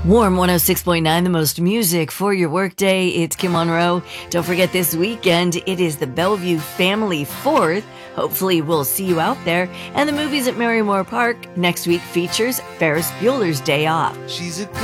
Warm 106.9, the most music for your workday. It's Kim Monroe. Don't forget this weekend, it is the Bellevue Family 4th. Hopefully we'll see you out there. And the movies at Merrymore Park next week features Ferris Bueller's Day Off. She's a